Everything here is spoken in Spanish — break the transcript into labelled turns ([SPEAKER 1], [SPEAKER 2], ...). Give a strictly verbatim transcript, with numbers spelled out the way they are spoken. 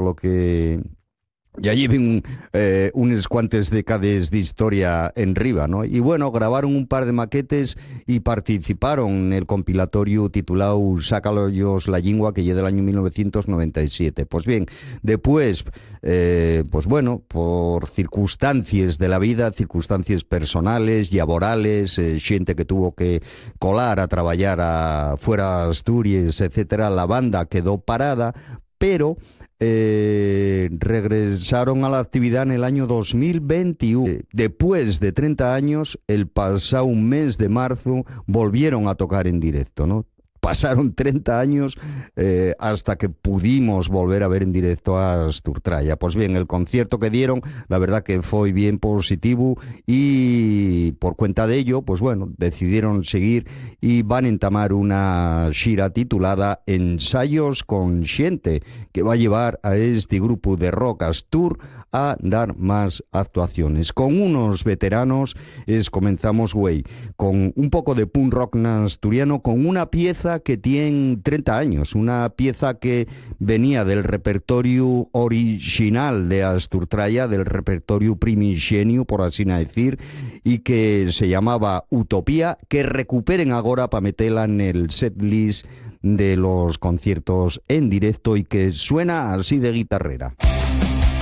[SPEAKER 1] lo que ya lleven eh, unas cuantas décadas de historia en riba, ¿no? Y bueno, grabaron un par de maquetes y participaron en el compilatorio titulado Sácallos la Lingua, que llega del año mil novecientos noventa y siete. Pues bien, después, eh, pues bueno, por circunstancias de la vida, circunstancias personales, laborales, eh, gente que tuvo que colar a trabajar a, fuera de Asturias, etcétera, la banda quedó parada, pero Eh, regresaron a la actividad en el año dos mil veintiuno. Eh, después de treinta años, el pasado mes de marzo, volvieron a tocar en directo, ¿no? Pasaron treinta años eh, hasta que pudimos volver a ver en directo a Asturtraya. Pues bien, el concierto que dieron, la verdad que fue bien positivo y por cuenta de ello, pues bueno, decidieron seguir y van a entamar una gira titulada Ensayos Consciente, que va a llevar a este grupo de rock Astur a dar más actuaciones. Con unos veteranos es comenzamos, güey, con un poco de punk rock asturiano, con una pieza que tiene treinta años, una pieza que venía del repertorio original de Asturtraya, del repertorio primigenio, por así decir, y que se llamaba Utopía, que recuperen ahora para meterla en el setlist de los conciertos en directo y que suena así de guitarrera.